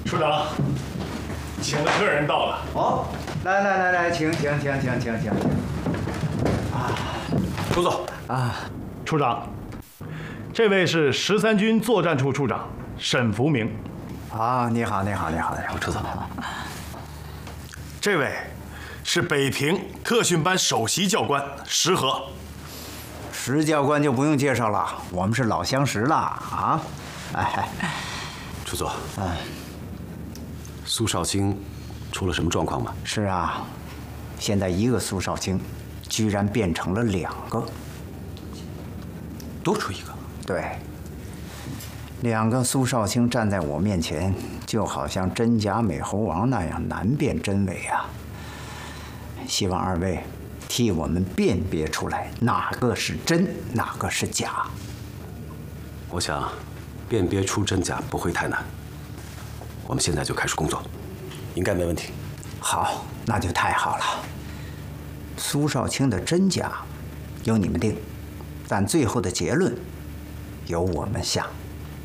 处长，请的客人到了。 哦，来，请。 都坐。 处长，这位是13军作战处处长沈福明。 你好， 处长。 这位是北平特训班首席教官石河。 石教官就不用介绍了，我们是老相识了啊。 处座。苏少卿出了什么状况吗？ 是啊，现在一个苏少卿，居然变成了2个， 多出一个。 对，2个苏少卿站在我面前，就好像真假美猴王那样难辨真伪啊！希望2位替我们辨别出来，哪个是真，哪个是假。 我想，辨别出真假不会太难。我们现在就开始工作，应该没问题。 好，那就太好了。苏少卿的真假由你们定，但最后的结论由我们下。